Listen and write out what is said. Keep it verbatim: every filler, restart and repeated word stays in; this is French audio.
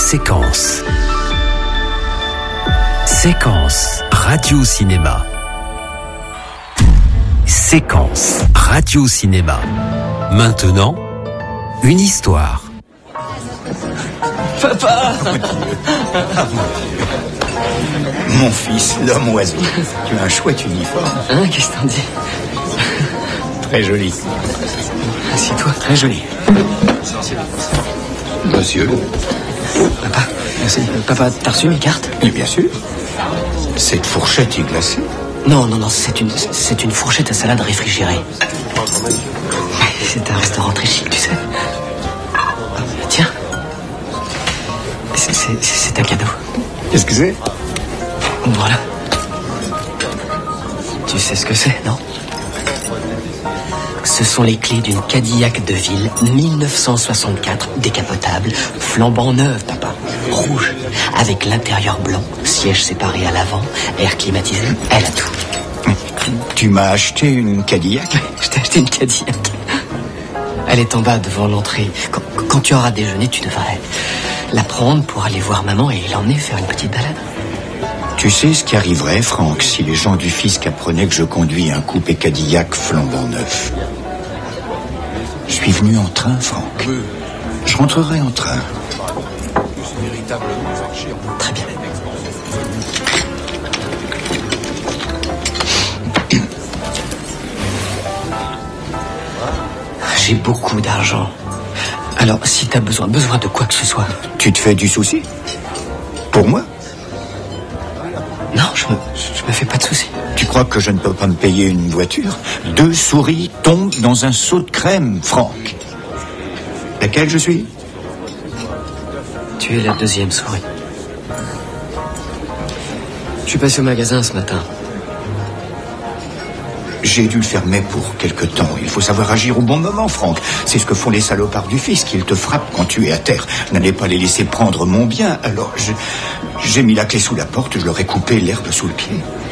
Séquence. Séquence radio-cinéma. Séquence radio-cinéma. Maintenant, une histoire. Papa! Mon fils, l'homme oiseau. Tu as un chouette uniforme. Hein, qu'est-ce que t'en dis? Très joli. Assieds-toi. Très joli. Monsieur. Papa, merci. Euh, Papa, t'as reçu mes cartes? Et bien sûr. Cette fourchette est glacée. Non, non, non, c'est une, c'est une fourchette à salade réfrigérée. C'est un restaurant très chic, tu sais. Tiens. C'est, c'est, c'est un cadeau. Qu'est-ce que c'est? Voilà. Tu sais ce que c'est, non? Ce sont les clés d'une Cadillac de ville dix-neuf cent soixante-quatre, décapotable, flambant neuve, papa. Rouge, avec l'intérieur blanc, siège séparé à l'avant, air climatisé, elle a tout. Tu m'as acheté une Cadillac? Je t'ai acheté une Cadillac. Elle est en bas devant l'entrée. Quand, quand tu auras déjeuné, tu devrais la prendre pour aller voir maman et l'emmener faire une petite balade. Tu sais ce qui arriverait, Franck, si les gens du fisc apprenaient que je conduis un coupé Cadillac flambant neuf? Je suis venu en train, Franck. Je rentrerai en train. Très bien. J'ai beaucoup d'argent. Alors, si t'as besoin, besoin de quoi que ce soit... Tu te fais du souci? Pour moi? Non, je me, je me fais pas de soucis. Tu crois que je ne peux pas me payer une voiture? Deux souris tombent dans un seau de crème, Franck. Laquelle je suis? Tu es la deuxième souris. Je suis passé au magasin ce matin. J'ai dû le fermer pour quelque temps. Il faut savoir agir au bon moment, Franck. C'est ce que font les salopards du fisc. Ils te frappent quand tu es à terre. N'allez pas les laisser prendre mon bien. Alors, je, j'ai mis la clé sous la porte, je leur ai coupé l'herbe sous le pied.